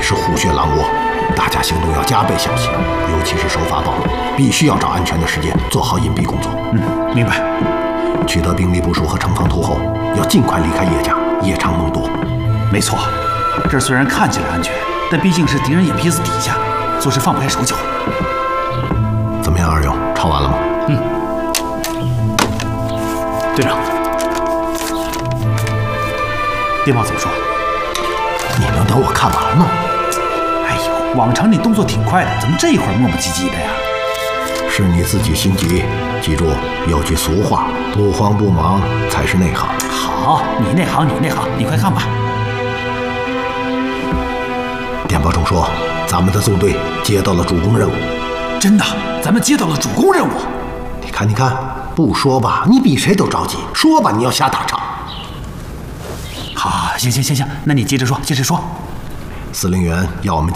是虎穴狼窝，大家行动要加倍小心，尤其是首发暴露，必须要找安全的时间做好隐蔽工作。 明白。 取得兵力部署和城防图后，要尽快离开叶家，夜长梦多。 没错，这虽然看起来安全，但毕竟是敌人眼皮子底下，做事放不开手脚。 怎么样，二勇，抄完了吗？ 队长，电报怎么说？ 你能等我看完吗？ 哎呦，往常你动作挺快的，怎么这一会儿磨磨唧唧的呀？ 是你自己心急。记住，有句俗话，不慌不忙才是内行。 好，你内行，你快看吧。 电报中说，咱们的纵队接到了主攻任务。 真的，咱们接到了主攻任务。 你看，不说吧，你比谁都着急；说吧，你要瞎打岔。 好，行，那你接着说。 司令员要我们